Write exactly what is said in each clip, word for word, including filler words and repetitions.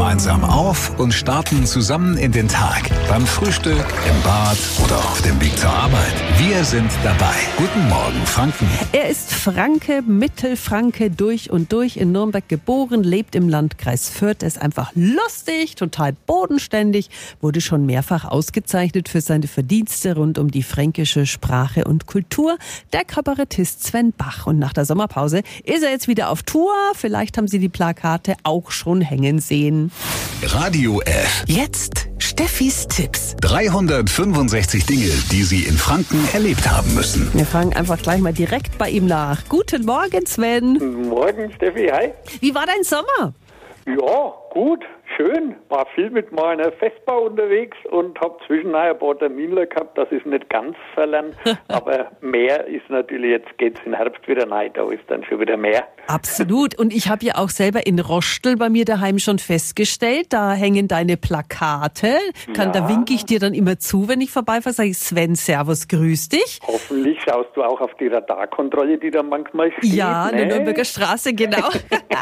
gemeinsam auf und starten zusammen in den Tag. Beim Frühstück, im Bad oder auf dem Weg zur Arbeit. Wir sind dabei. Guten Morgen, Franken. Er ist Franke, Mittelfranke durch und durch, in Nürnberg geboren, lebt im Landkreis Fürth, ist einfach lustig, total bodenständig, wurde schon mehrfach ausgezeichnet für seine Verdienste rund um die fränkische Sprache und Kultur. Der Kabarettist Sven Bach. Und nach der Sommerpause ist er jetzt wieder auf Tour. Vielleicht haben Sie die Plakate auch schon hängen sehen. Radio F. Jetzt Steffis Tipps. dreihundertfünfundsechzig Dinge, die Sie in Franken erlebt haben müssen. Wir fragen einfach gleich mal direkt bei ihm nach. Guten Morgen, Sven. Guten Morgen, Steffi, hi. Wie war dein Sommer? Ja, gut, schön. War viel mit meiner Vespa unterwegs und habe zwischendurch ein paar Termine gehabt. Das ist nicht ganz verlernt, aber mehr ist natürlich, jetzt geht's im Herbst wieder rein, da ist dann schon wieder mehr. Absolut. Und ich habe ja auch selber in Rostel bei mir daheim schon festgestellt, da hängen deine Plakate. Kann, Ja. Da winke ich dir dann immer zu, wenn ich vorbeifahre, sage ich, Sven, servus, grüß dich. Hoffentlich schaust du auch auf die Radarkontrolle, die da manchmal steht. Ja, an der ne? Nürnberger Straße, genau.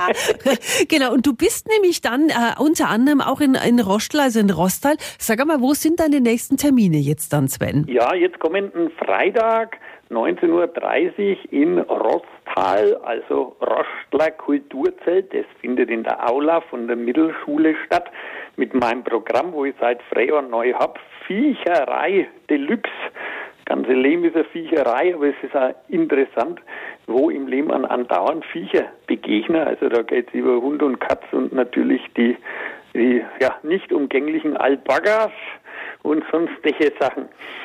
Genau, und du bist nämlich dann äh, unter anderem auch in, in Rostel, also in Rostal. Sag mal, wo sind deine nächsten Termine jetzt dann, Sven? Ja, jetzt kommenden Freitag, neunzehn Uhr dreißig in Rostal, also Rostler Kulturzelt. Das findet in der Aula von der Mittelschule statt. Mit meinem Programm, wo ich seit Frühjahr neu habe, Viecherei Deluxe. Ganze Leben ist eine Viecherei, aber es ist auch interessant, wo im Leben an andauernd Viecher begegnen. Also da geht es über Hund und Katz und natürlich die, die ja, nicht umgänglichen Alpakas und sonstige Sachen.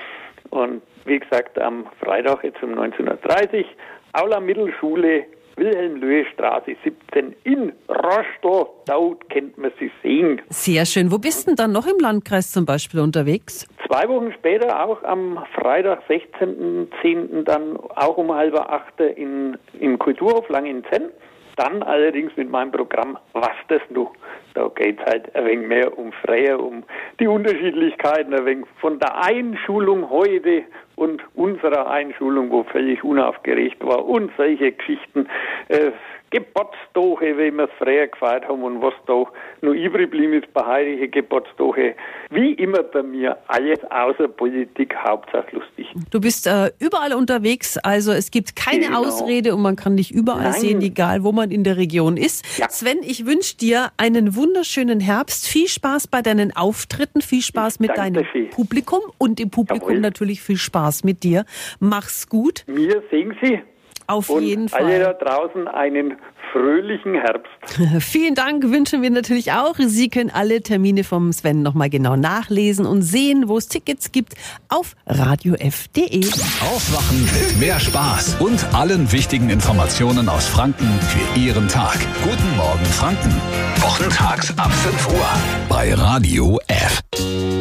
Und wie gesagt, am Freitag jetzt um neunzehn Uhr dreißig, Aula Mittelschule, Wilhelm-Löhe-Straße siebzehn in Rostel. Dort kennt man sie sehen. Sehr schön. Wo bist denn dann noch im Landkreis zum Beispiel unterwegs? Zwei Wochen später, auch am Freitag, sechzehnten zehnten dann auch um halb acht in, im Kulturhof Langenzenn. Dann allerdings mit meinem Programm Was das nu? Da geht es halt ein wenig mehr um Freier, um die Unterschiedlichkeiten, ein wenig von der Einschulung heute und unserer Einschulung, wo völlig unaufgeregt war, und solche Geschichten. Äh, Geburtstage, wie wir es früher gefeiert haben und was da noch übrig geblieben ist bei heiligen Geburtstage. Wie immer bei mir, alles außer Politik, Hauptsache lustig. Du bist äh, überall unterwegs, also es gibt keine Genau. Ausrede und man kann dich überall Nein. sehen, egal wo man in der Region ist. Ja. Sven, ich wünsche dir einen wunderschönen Herbst, viel Spaß bei deinen Auftritten, viel Spaß mit Danke deinem schön. Publikum und im Publikum Jawohl. natürlich viel Spaß mit dir. Mach's gut, Mir sehen Sie auf und jeden alle da Fall. draußen einen fröhlichen Herbst. Vielen Dank wünschen wir natürlich auch. Sie können alle Termine vom Sven nochmal genau nachlesen und sehen, wo es Tickets gibt, auf radio f punkt de. Aufwachen mit mehr Spaß und allen wichtigen Informationen aus Franken für Ihren Tag. Guten Morgen, Franken. Wochentags ab fünf Uhr bei Radio F.